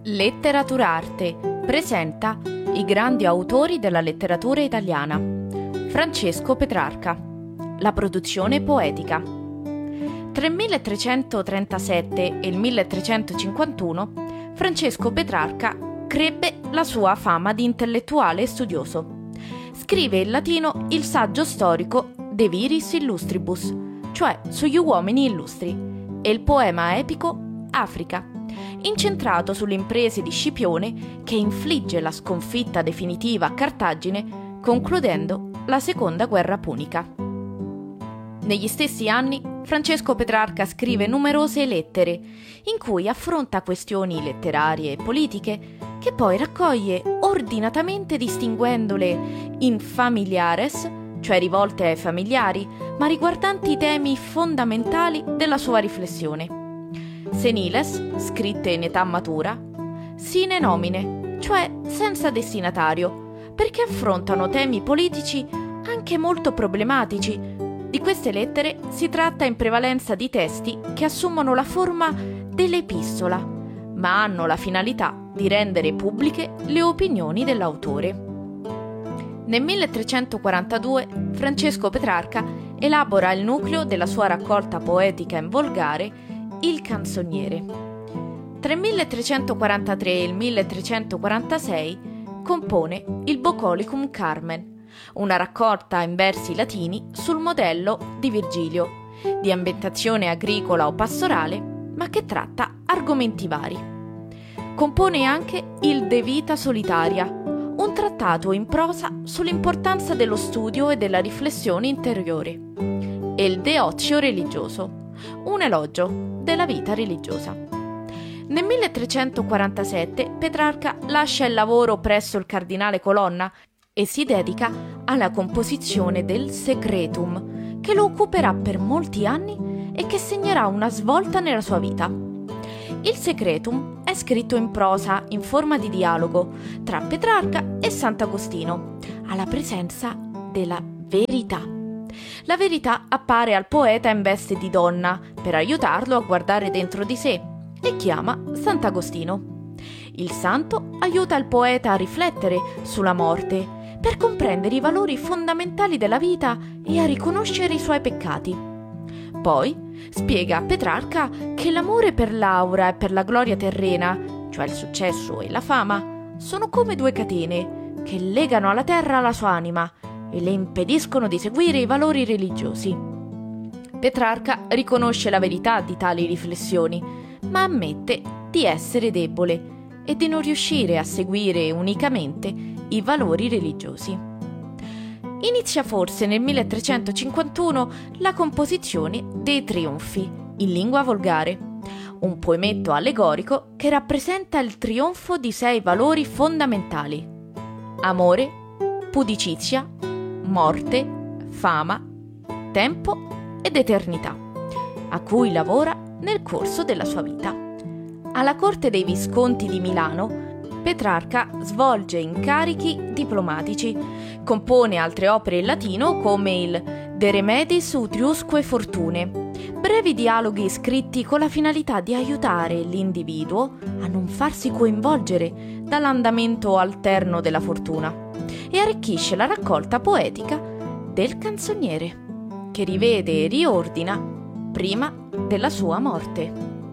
Letteraturarte presenta i grandi autori della letteratura italiana. Francesco Petrarca. La produzione poetica. Tra il 1337 e il 1351 Francesco Petrarca crebbe la sua fama di intellettuale e studioso. Scrive in latino il saggio storico De Viris Illustribus, cioè sugli uomini illustri, e il poema epico Africa, incentrato sulle imprese di Scipione che infligge la sconfitta definitiva a Cartagine, concludendo la seconda guerra punica. Negli stessi anni Francesco Petrarca scrive numerose lettere in cui affronta questioni letterarie e politiche che poi raccoglie ordinatamente distinguendole in familiares, cioè rivolte ai familiari, ma riguardanti i temi fondamentali della sua riflessione. Seniles, scritte in età matura, sine nomine, cioè senza destinatario, perché affrontano temi politici anche molto problematici. Di queste lettere si tratta in prevalenza di testi che assumono la forma dell'epistola, ma hanno la finalità di rendere pubbliche le opinioni dell'autore. Nel 1342 Francesco Petrarca elabora il nucleo della sua raccolta poetica in volgare Il Canzoniere. Tra il 1343 e il 1346 compone il Bucolicum Carmen, una raccolta in versi latini sul modello di Virgilio, di ambientazione agricola o pastorale, ma che tratta argomenti vari. Compone anche il De Vita Solitaria, un trattato in prosa sull'importanza dello studio e della riflessione interiore, e il De Ozio Religioso, un elogio della vita religiosa. Nel 1347 Petrarca lascia il lavoro presso il cardinale Colonna e si dedica alla composizione del Secretum, che lo occuperà per molti anni e che segnerà una svolta nella sua vita. Il Secretum è scritto in prosa in forma di dialogo tra Petrarca e Sant'Agostino, alla presenza della verità. La verità appare al poeta in veste di donna per aiutarlo a guardare dentro di sé e chiama Sant'Agostino. Il santo aiuta il poeta a riflettere sulla morte per comprendere i valori fondamentali della vita e a riconoscere i suoi peccati. Poi spiega a Petrarca che l'amore per l'aura e per la gloria terrena, cioè il successo e la fama, sono come due catene che legano alla terra la sua anima e le impediscono di seguire i valori religiosi. Petrarca riconosce la verità di tali riflessioni, ma ammette di essere debole e di non riuscire a seguire unicamente i valori religiosi. Inizia forse nel 1351 la composizione dei Trionfi, in lingua volgare, un poemetto allegorico che rappresenta il trionfo di 6 valori fondamentali: amore, pudicizia, morte, fama, tempo ed eternità, a cui lavora nel corso della sua vita. Alla corte dei Visconti di Milano, Petrarca svolge incarichi diplomatici, compone altre opere in latino come il De Remedis Utriusque Fortune, brevi dialoghi scritti con la finalità di aiutare l'individuo a non farsi coinvolgere dall'andamento alterno della fortuna, e arricchisce la raccolta poetica del Canzoniere, che rivede e riordina prima della sua morte.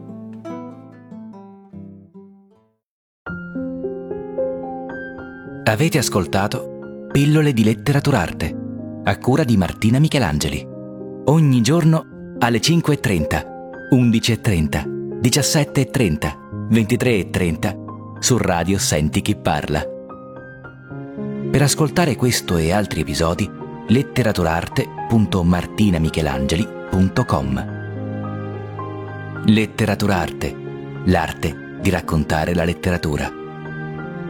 Avete ascoltato Pillole di Letteraturarte, a cura di Martina Michelangeli. Ogni giorno alle 5:30, 11:30, 17:30, 23:30 su Radio Senti Chi Parla. Per ascoltare questo e altri episodi, letteraturarte.martinamichelangeli.com. Letteraturarte, l'arte di raccontare la letteratura.